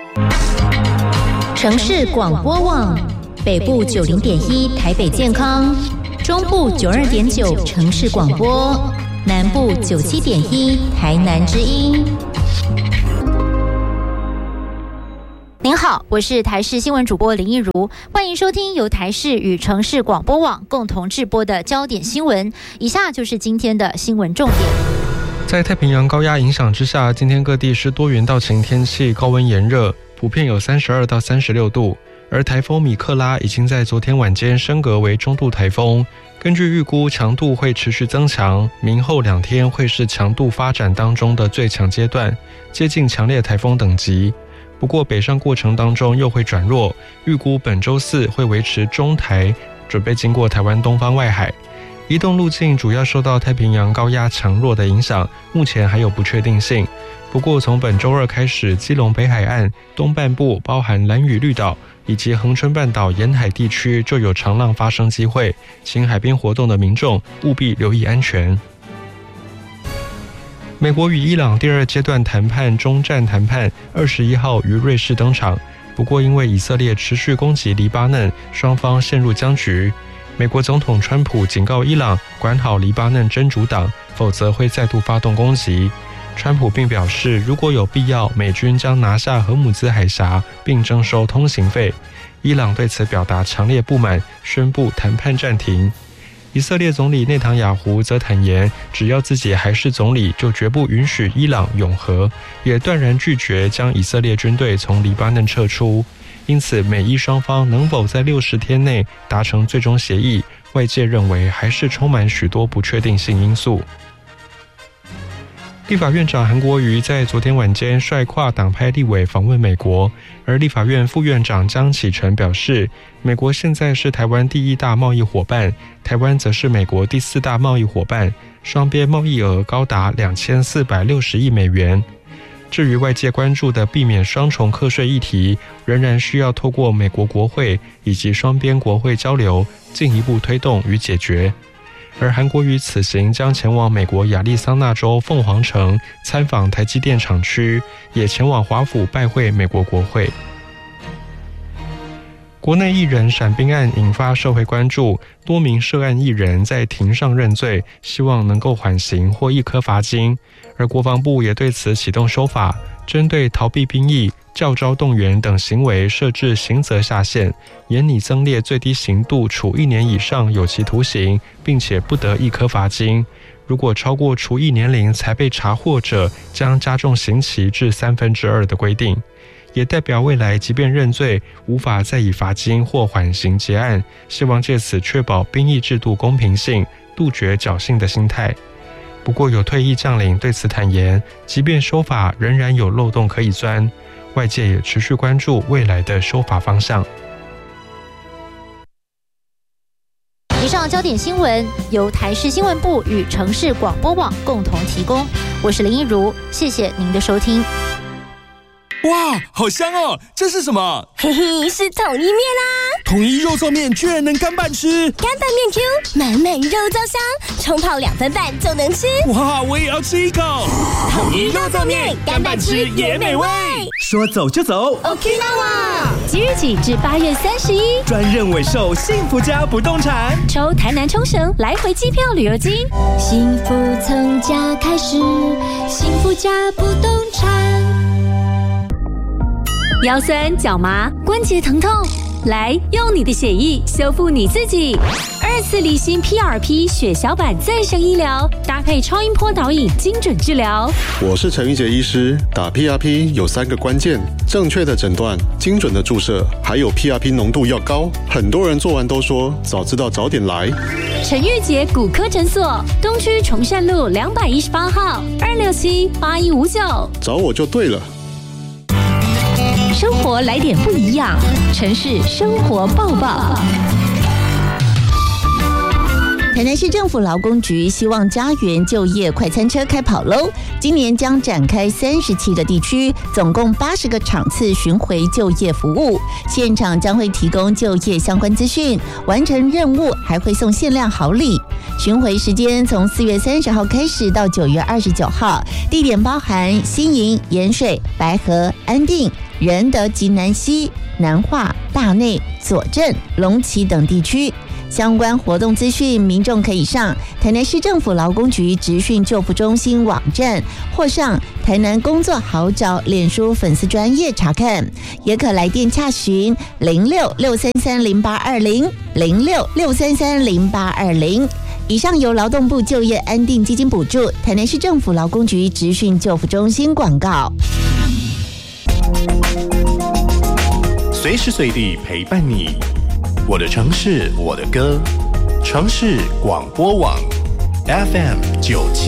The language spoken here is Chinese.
城市广播网，北部90.1台北健康，中部92.9城市广播，南部97.1台南之音。您好，我是台视新闻主播林益如，欢迎收听由台视与城市广播网共同制播的焦点新闻。以下就是今天的新闻重点。 在太平洋高压影响之下，今天各地是多云到晴天气，高温炎热，普遍有32到36度。而台风米克拉已经在昨天晚间升格为中度台风，根据预估强度会持续增强，明后2天会是强度发展当中的最强阶段，接近强烈台风等级。不过北上过程当中又会转弱，预估本周4会维持中台，准备经过台湾东方外海。移动路径主要受到太平洋高压强弱的影响，目前还有不确定性。不过从本周2开始，基隆北海岸东半部包含兰屿绿岛以及恒春半岛沿海地区就有长浪发生机会，请海边活动的民众务必留意安全。美国与伊朗第2阶段谈判终战谈判21号于瑞士登场，不过因为以色列持续攻击黎巴嫩，双方陷入僵局。美国总统川普警告伊朗管好黎巴嫩真主党，否则会再度发动攻击。川普并表示，如果有必要，美军将拿下荷姆兹海峡并征收通行费。伊朗对此表达强烈不满，宣布谈判暂停。以色列总理内塔尼亚胡则坦言，只要自己还是总理，就绝不允许伊朗永和，也断然拒绝将以色列军队从黎巴嫩撤出。因此美伊双方能否在60天内达成最终协议，外界认为还是充满许多不确定性因素。立法院长韩国瑜在昨天晚间率跨党派立委访问美国，而立法院副院长江启臣表示，美国现在是台湾第1大贸易伙伴，台湾则是美国第4大贸易伙伴，双边贸易额高达2460亿美元。至于外界关注的避免双重课税议题，仍然需要透过美国国会以及双边国会交流，进一步推动与解决。而韩国瑜此行将前往美国亚利桑那州凤凰城参访台积电厂区，也前往华府拜会美国国会。国内艺人闪兵案引发社会关注，多名涉案艺人在庭上认罪，希望能够缓刑或1颗罚金。而国防部也对此启动修法，针对逃避兵役、教召动员等行为设置刑责下限，严拟增列最低刑度，处1年以上有期徒刑，并且不得1颗罚金。如果超过除役年龄才被查获者，将加重刑期至2/3的规定。也代表未来即便认罪，无法再以罚金或缓刑结案，希望借此确保兵役制度公平性，杜绝侥幸的心态。不过有退役将领对此坦言，即便修法仍然有漏洞可以钻，外界也持续关注未来的修法方向。 以上焦点新闻由台视新闻部与城市广播网共同提供，我是林益如，谢谢您的收听。 哇，好香哦！这是什么？ 嘿嘿，是统一面啊！ 统一肉燥面居然能干拌吃， 干拌面 Q， 满满肉燥香，冲泡2分半就能吃。 哇，我也要吃一口！ 统一肉燥面，干拌吃也美味。 说走就走 ，Okinawa！ 即日起至8月31， 专任委售幸福家不动产， 抽台南冲绳来回机票旅游金。 幸福从家开始，幸福家不动产。 腰酸、脚麻、关节疼痛，来用你的血液修复你自己。2次离心 PRP 血小板再生医疗，搭配超音波导引精准治疗。 我是陈玉杰医师，打 PRP 有3个关键：正确的诊断、精准的注射，还有 PRP 浓度要高。很多人做完都说早知道早点来。 陈玉杰骨科诊所，东区崇善路218号，2678159， 找我就对了。 生活来点不一样，城市生活报报。 台南市政府劳工局希望家园就业快餐车开跑喽！今年将展开37个地区，总共80个场次巡回就业服务，现场将会提供就业相关资讯，完成任务还会送限量好礼。巡回时间从4月30号开始到9月29号，地点包含新营、盐水、白河、安定。 仁德及南西、南化、大内、左镇、龙崎等地区。相关活动资讯，民众可以上台南市政府劳工局职训就服中心网站，或上台南工作好找脸书粉丝专页查看，也可来电洽询06-633-0820 06-633-0820。以上由劳动部就业安定基金补助，台南市政府劳工局职训就服中心广告。 随时随地陪伴你，我的城市，我的歌，城市广播网 FM97.7。